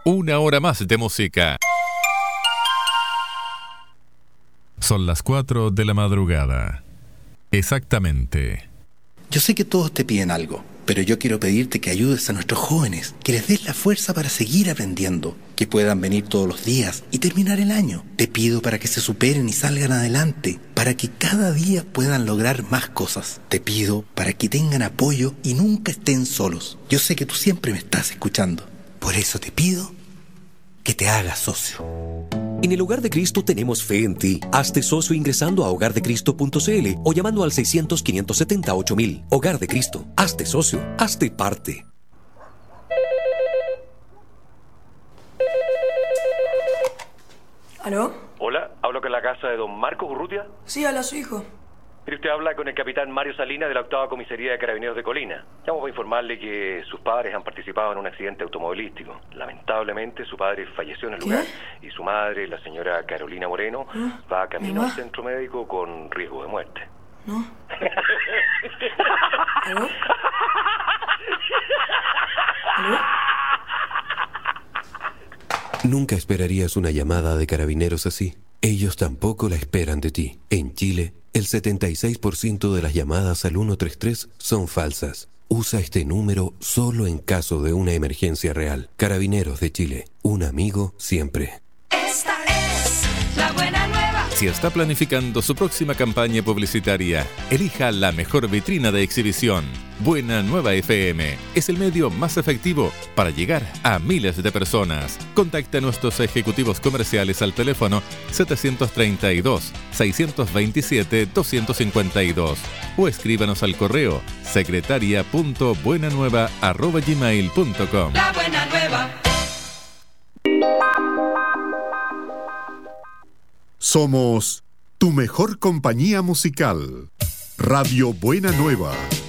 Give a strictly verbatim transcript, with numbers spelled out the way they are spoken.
Una hora más de música. Son las cuatro de la madrugada. Exactamente. Yo sé que todos te piden algo, pero yo quiero pedirte que ayudes a nuestros jóvenes, que les des la fuerza para seguir aprendiendo, que puedan venir todos los días y terminar el año. Te pido para que se superen y salgan adelante, para que cada día puedan lograr más cosas. Te pido para que tengan apoyo y nunca estén solos. Yo sé que tú siempre me estás escuchando. Por eso te pido que te hagas socio. En el Hogar de Cristo tenemos fe en ti. Hazte socio ingresando a hogar de cristo punto c l o llamando al seiscientos, quinientos setenta, ocho mil. Hogar de Cristo. Hazte socio. Hazte parte. ¿Aló? Hola, hablo con la casa de don Marcos Urrutia. Sí, habla su hijo. Mire, usted habla con el capitán Mario Salinas de la octava comisaría de Carabineros de Colina. Llamo para informarle que sus padres han participado en un accidente automovilístico. Lamentablemente, su padre falleció en el ¿Qué? lugar y su madre, la señora Carolina Moreno, ¿Ah? va camino ¿Mamá? al centro médico con riesgo de muerte. ¿No? ¿Aló? ¿Aló? Nunca esperarías una llamada de carabineros así. Ellos tampoco la esperan de ti. En Chile, el setenta y seis por ciento de las llamadas al ciento treinta y tres son falsas. Usa este número solo en caso de una emergencia real. Carabineros de Chile, un amigo siempre. Esta es la buena nueva. Si está planificando su próxima campaña publicitaria, elija la mejor vitrina de exhibición. Buena Nueva F M es el medio más efectivo para llegar a miles de personas. Contacta a nuestros ejecutivos comerciales al teléfono setecientos treinta y dos, seiscientos veintisiete, doscientos cincuenta y dos o escríbanos al correo secretaria punto buenanueva arroba gmail punto com. La buena nueva. Somos tu mejor compañía musical. Radio Buena Nueva.